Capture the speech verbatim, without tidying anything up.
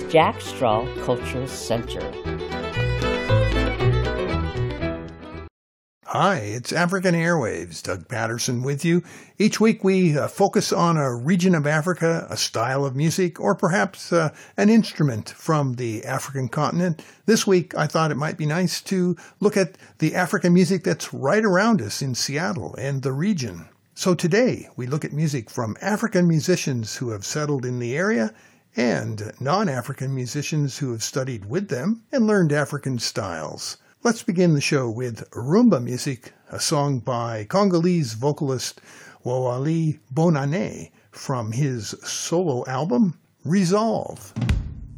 Jack Straw Cultural Center. Hi, it's African Airwaves. Doug Patterson with you. Each week we uh, focus on a region of Africa, a style of music, or perhaps uh, an instrument from the African continent. This week I thought it might be nice to look at the African music that's right around us in Seattle and the region. So today we look at music from African musicians who have settled in the area and non-African musicians who have studied with them and learned African styles. Let's begin the show with Rumba music, a song by Congolese vocalist Wawali Bonane from his solo album, Resolve.